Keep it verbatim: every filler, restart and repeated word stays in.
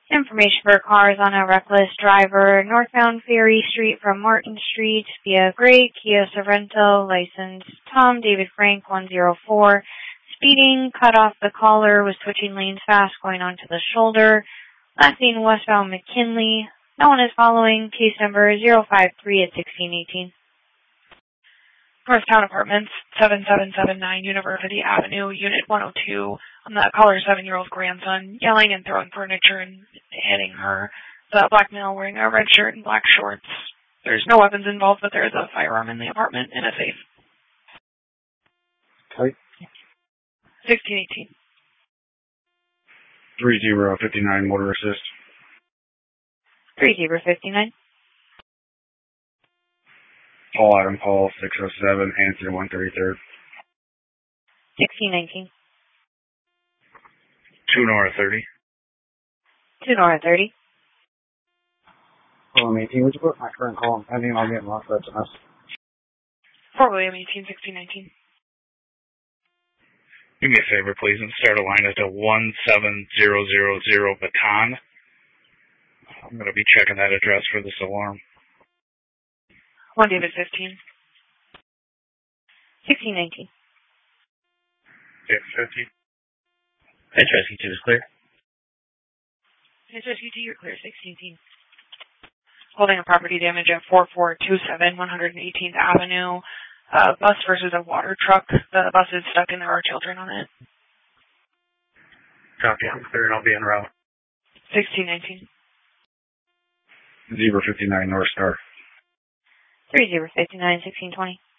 Information for cars on a reckless driver. Northbound Ferry Street from Martin Street via Gray Kia Sorrento, license Tom David Frank one zero four. Speeding, cut off the collar, was switching lanes fast going onto the shoulder. Last seen westbound McKinley. No one is following. Case number zero five three at sixteen eighteen. Northtown Apartments, seven seven seven nine University Avenue, Unit one oh two. On the caller's seven-year-old grandson, yelling and throwing furniture and hitting her. The black male wearing a red shirt and black shorts. There's no weapons involved, but there is a firearm in the apartment in a safe. Type? sixteen eighteen. three zero five nine motor assist. three zero five nine. Paul Adam Paul six oh seven, Hanson one thirty-third. sixteen nineteen. two Nora thirty. two Nora thirty. William eighteen, would you put my current call and pending? I'll get lost S M S. For William eighteen, sixteen nineteen. Do me a favor, please, and start a line at the one seven zero zero zero Baton. I'm going to be checking that address for this alarm. one David fifteen. sixteen nineteen. David fifteen. Address E two is clear. Address E two, you're clear, sixteen eighteen. Holding a property damage at four four two seven, one hundred eighteenth Avenue. Uh, bus versus a water truck. The bus is stuck and there are children on it. Copy, I'm clear and I'll be en route. sixteen nineteen. zero fifty-nine North Star. three zero five nine, sixteen twenty.